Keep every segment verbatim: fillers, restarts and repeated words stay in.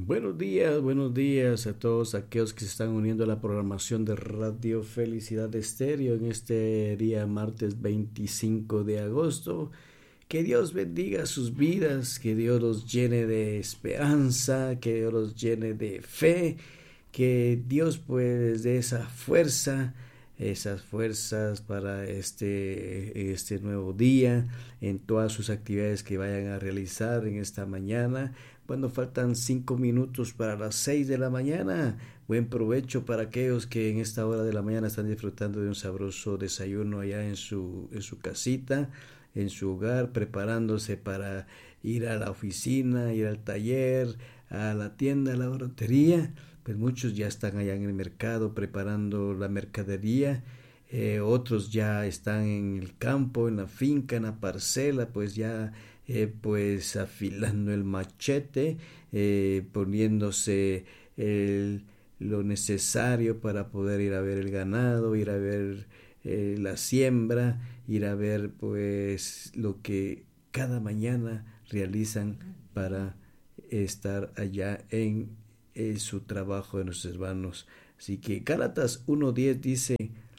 Buenos días, buenos días a todos aquellos que se están uniendo a la programación de Radio Felicidad Estéreo en este día martes veinticinco de agosto. Que Dios bendiga sus vidas, que Dios los llene de esperanza, que Dios los llene de fe, que Dios pues dé esa fuerza, esas fuerzas para este, este nuevo día, en todas sus actividades que vayan a realizar en esta mañana. Cuando faltan cinco minutos para las seis de la mañana, buen provecho para aquellos que en esta hora de la mañana están disfrutando de un sabroso desayuno allá en su, en su casita, en su hogar, preparándose para ir a la oficina, ir al taller, a la tienda, a la brotería. Pues muchos ya están allá en el mercado preparando la mercadería, eh, otros ya están en el campo, en la finca, en la parcela, pues ya eh, pues afilando el machete, eh, poniéndose el, lo necesario para poder ir a ver el ganado, ir a ver eh, la siembra, ir a ver pues lo que cada mañana realizan para estar allá en eh, su trabajo de nuestros hermanos. Así que Gálatas uno diez dice: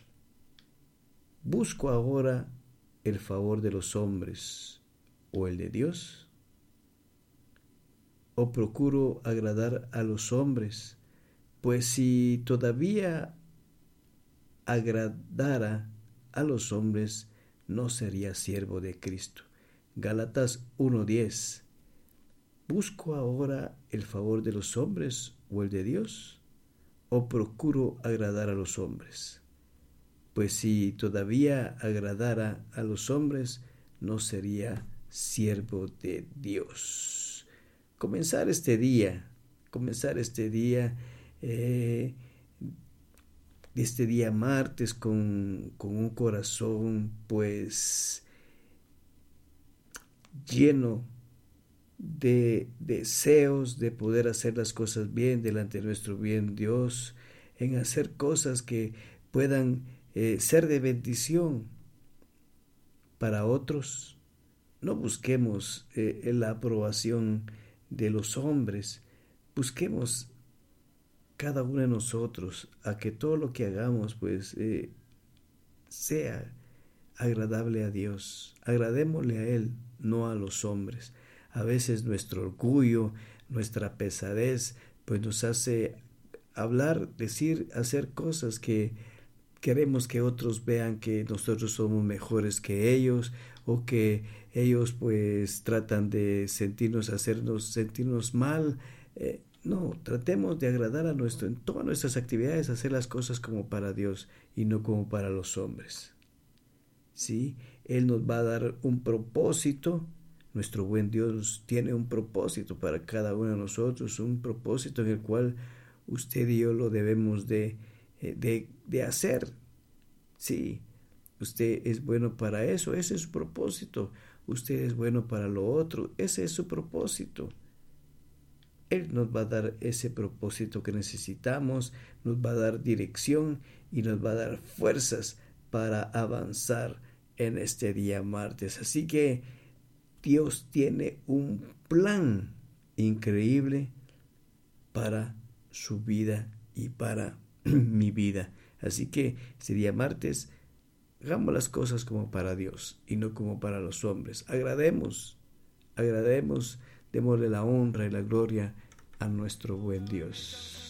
¿busco ahora el favor de los hombres o el de Dios? ¿O procuro agradar a los hombres? Pues si todavía agradara a los hombres, no sería siervo de Cristo. Gálatas uno diez. ¿Busco ahora el favor de los hombres o el de Dios? ¿O procuro agradar a los hombres? Pues si todavía agradara a los hombres, no sería siervo de Dios. Comenzar este día, comenzar este día, eh, este día martes con, con un corazón pues lleno de deseos de poder hacer las cosas bien delante de nuestro bien Dios, en hacer cosas que puedan eh, ser de bendición para otros. No busquemos eh, la aprobación de los hombres, busquemos cada uno de nosotros a que todo lo que hagamos pues eh, sea agradable a Dios. Agradémosle a Él, no a los hombres. A veces nuestro orgullo, nuestra pesadez, pues nos hace hablar, decir, hacer cosas que queremos que otros vean que nosotros somos mejores que ellos, o que ellos pues tratan de sentirnos, hacernos sentirnos mal. Eh, no, tratemos de agradar a nuestro, en todas nuestras actividades, hacer las cosas como para Dios y no como para los hombres. ¿Sí? Él nos va a dar un propósito. Nuestro buen Dios tiene un propósito para cada uno de nosotros, un propósito en el cual usted y yo lo debemos de, de, de hacer. Sí, usted es bueno para eso, ese es su propósito. Usted es bueno para lo otro, ese es su propósito. Él nos va a dar ese propósito que necesitamos, nos va a dar dirección y nos va a dar fuerzas para avanzar en este día martes. Así que Dios tiene un plan increíble para su vida y para mi vida. Así que este día martes, hagamos las cosas como para Dios y no como para los hombres. Agrademos, agrademos, démosle la honra y la gloria a nuestro buen Dios.